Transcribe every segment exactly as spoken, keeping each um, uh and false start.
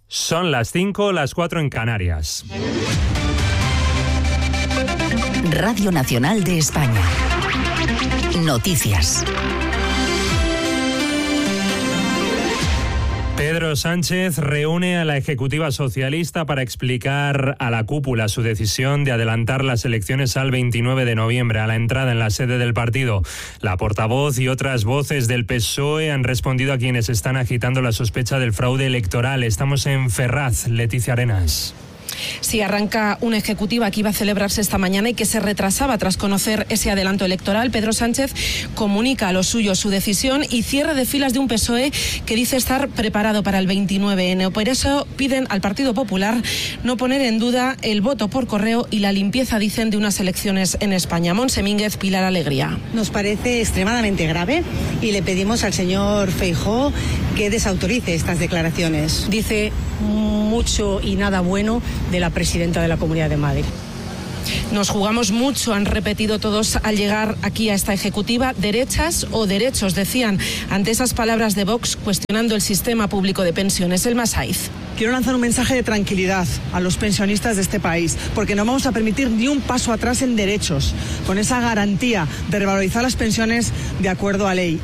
Son las cinco, las cuatro en Canarias. Radio Nacional de España. Noticias. Pedro Sánchez reúne a la ejecutiva socialista para explicar a la cúpula su decisión de adelantar las elecciones al veintinueve de noviembre, a la entrada en la sede del partido. La portavoz y otras voces del P S O E han respondido a quienes están agitando la sospecha del fraude electoral. Estamos en Ferraz. Leticia Arenas. Sí, arranca una ejecutiva que iba a celebrarse esta mañana y que se retrasaba tras conocer ese adelanto electoral. Pedro Sánchez comunica a los suyos su decisión y cierre de filas de un P S O E que dice estar preparado para el veintinueve ene. Por eso piden al Partido Popular no poner en duda el voto por correo y la limpieza, dicen, de unas elecciones en España. Montse Mínguez, Pilar Alegría. Nos parece extremadamente grave y le pedimos al señor Feijóo que desautorice estas declaraciones. Dice mucho y nada bueno de la presidenta de la Comunidad de Madrid. Nos jugamos mucho, han repetido todos al llegar aquí a esta ejecutiva. Derechas o derechos, decían ante esas palabras de Vox cuestionando el sistema público de pensiones. El Masaiz. Quiero lanzar un mensaje de tranquilidad a los pensionistas de este país, porque no vamos a permitir ni un paso atrás en derechos, con esa garantía de revalorizar las pensiones de acuerdo a ley.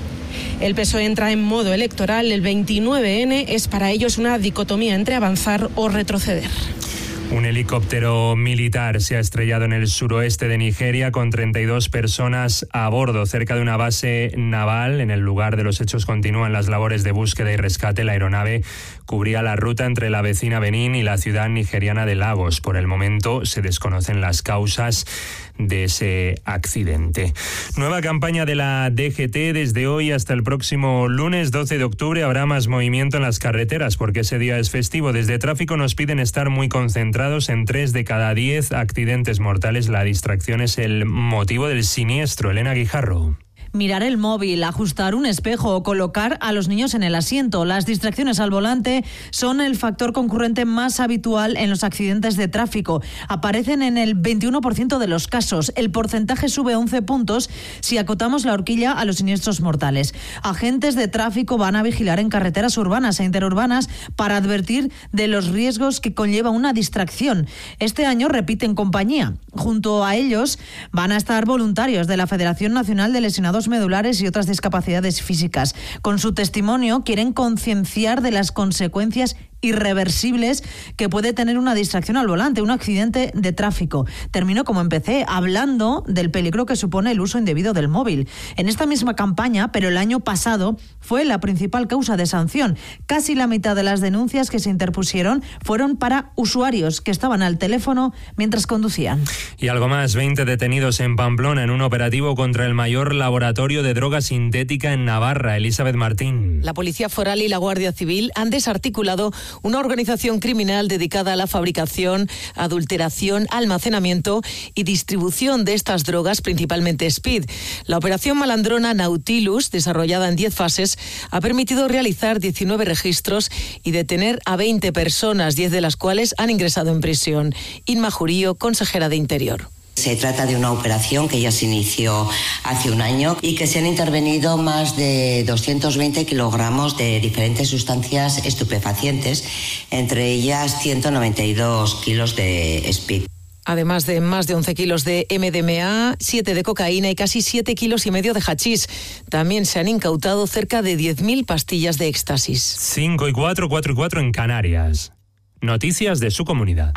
El P S O E entra en modo electoral. El veintinueve ene es para ellos una dicotomía entre avanzar o retroceder. Un helicóptero militar se ha estrellado en el suroeste de Nigeria con treinta y dos personas a bordo, cerca de una base naval. En el lugar de los hechos continúan las labores de búsqueda y rescate. La aeronave cubría la ruta entre la vecina Benín y la ciudad nigeriana de Lagos. Por el momento se desconocen las causas de ese accidente. Nueva campaña de la D G T. Desde hoy hasta el próximo lunes doce de octubre habrá más movimiento en las carreteras porque ese día es festivo. Desde Tráfico nos piden estar muy concentrados en tres de cada diez accidentes mortales. La distracción es el motivo del siniestro. Elena Guijarro. Mirar el móvil, ajustar un espejo o colocar a los niños en el asiento. Las distracciones al volante son el factor concurrente más habitual en los accidentes de tráfico. Aparecen en el veintiuno por ciento de los casos. El porcentaje sube once puntos si acotamos la horquilla a los siniestros mortales. Agentes de tráfico van a vigilar en carreteras urbanas e interurbanas para advertir de los riesgos que conlleva una distracción. Este año repiten compañía. Junto a ellos van a estar voluntarios de la Federación Nacional de Lesionados Medulares y otras discapacidades físicas. Con su testimonio quieren concienciar de las consecuencias irreversibles que puede tener una distracción al volante, un accidente de tráfico. Termino como empecé, hablando del peligro que supone el uso indebido del móvil. En esta misma campaña, pero el año pasado, fue la principal causa de sanción. Casi la mitad de las denuncias que se interpusieron fueron para usuarios que estaban al teléfono mientras conducían. Y algo más, veinte detenidos en Pamplona en un operativo contra el mayor laboratorio de droga sintética en Navarra. Elizabeth Martín. La Policía Foral y la Guardia Civil han desarticulado una organización criminal dedicada a la fabricación, adulteración, almacenamiento y distribución de estas drogas, principalmente speed. La operación malandrona Nautilus, desarrollada en diez fases, ha permitido realizar diecinueve registros y detener a veinte personas, diez de las cuales han ingresado en prisión. Inma Jurío, consejera de Interior. Se trata de una operación que ya se inició hace un año y que se han intervenido más de doscientos veinte kilogramos de diferentes sustancias estupefacientes, entre ellas ciento noventa y dos kilos de speed. Además de más de once kilos de eme de eme a, siete de cocaína y casi siete kilos y medio de hachís. También se han incautado cerca de diez mil pastillas de éxtasis. cinco y cuatro, cuatro y cuatro en Canarias. Noticias de su comunidad.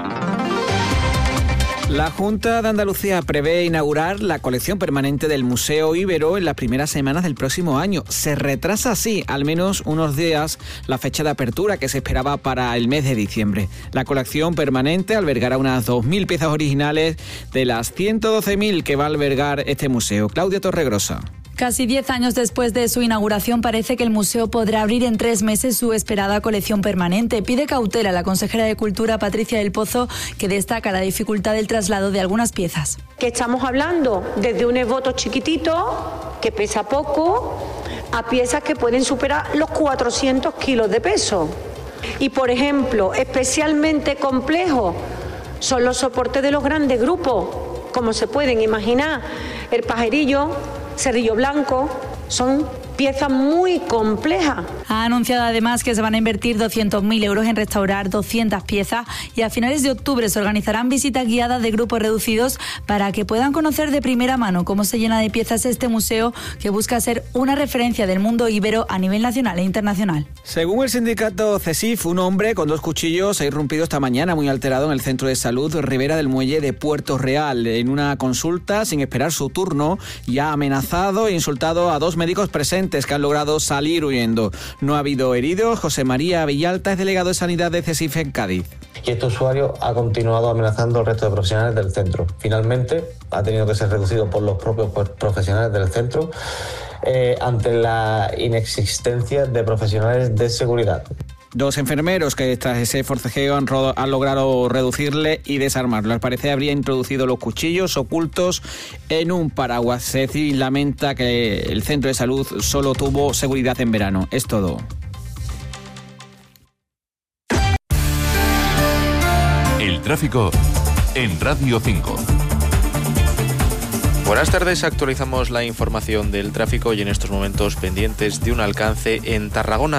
La Junta de Andalucía prevé inaugurar la colección permanente del Museo Ibero en las primeras semanas del próximo año. Se retrasa así al menos unos días la fecha de apertura que se esperaba para el mes de diciembre. La colección permanente albergará unas dos mil piezas originales de las ciento doce mil que va a albergar este museo. Claudia Torregrosa. Casi diez años después de su inauguración, parece que el museo podrá abrir en tres meses su esperada colección permanente. Pide cautela la consejera de Cultura, Patricia del Pozo, que destaca la dificultad del traslado de algunas piezas. Que estamos hablando desde un esboto chiquitito, que pesa poco, a piezas que pueden superar los cuatrocientos kilos de peso. Y, por ejemplo, especialmente complejo son los soportes de los grandes grupos, como se pueden imaginar, el pajerillo, Cerrillo Blanco, son piezas muy complejas. Ha anunciado además que se van a invertir doscientos mil euros en restaurar doscientas piezas y a finales de octubre se organizarán visitas guiadas de grupos reducidos para que puedan conocer de primera mano cómo se llena de piezas este museo, que busca ser una referencia del mundo íbero a nivel nacional e internacional. Según el sindicato CESIF, un hombre con dos cuchillos ha irrumpido esta mañana muy alterado en el centro de salud Ribera del Muelle de Puerto Real. En una consulta, sin esperar su turno, y ha amenazado e insultado a dos médicos presentes que han logrado salir huyendo. No ha habido heridos. José María Villalta es delegado de Sanidad de CESIF en Cádiz. Y este usuario ha continuado amenazando al resto de profesionales del centro. Finalmente, ha tenido que ser reducido por los propios profesionales del centro eh, ante la inexistencia de profesionales de seguridad. Dos enfermeros que tras ese forcejeo han, ro- han logrado reducirle y desarmarlo. Al parecer habría introducido los cuchillos ocultos en un paraguas. CESIF lamenta que el centro de salud solo tuvo seguridad en verano. Es todo. El tráfico en Radio cinco. Buenas tardes, actualizamos la información del tráfico y en estos momentos pendientes de un alcance en Tarragona.